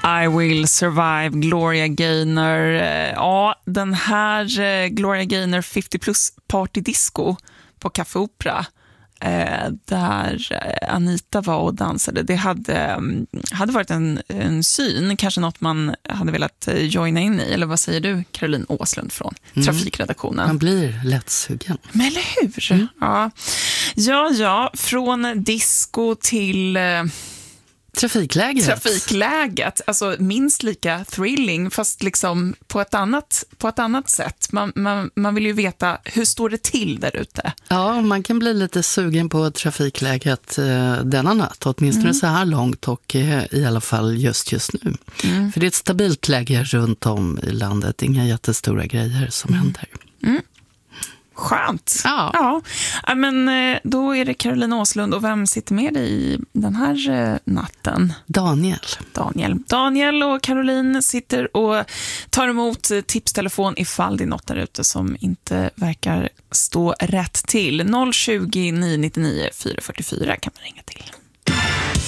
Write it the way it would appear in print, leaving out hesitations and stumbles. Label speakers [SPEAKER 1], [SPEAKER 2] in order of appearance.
[SPEAKER 1] I Will Survive, Gloria Gaynor. Ja, den här Gloria Gaynor 50 plus partydisco på Café Opera, där Anita var och dansade. Det hade varit en syn, kanske något man hade velat joina in i. Eller vad säger du, Caroline Åslund från Trafikredaktionen?
[SPEAKER 2] Man blir lätt sugen.
[SPEAKER 1] Men eller hur? Ja, från disco till... Trafikläget, alltså minst lika thrilling, fast liksom på ett annat sätt. Man vill ju veta, hur står det till där ute?
[SPEAKER 2] Ja, man kan bli lite sugen på trafikläget denna natt, åtminstone så här långt och i alla fall just nu. För det är ett stabilt läge runt om i landet, inga jättestora grejer som händer.
[SPEAKER 1] Skönt.
[SPEAKER 2] Ja.
[SPEAKER 1] Ja, men då är det Caroline Åslund, och vem sitter med dig i den här natten? Daniel och Caroline sitter och tar emot tipstelefon ifall det är något där ute som inte verkar stå rätt till. 020 999 444 kan man ringa till.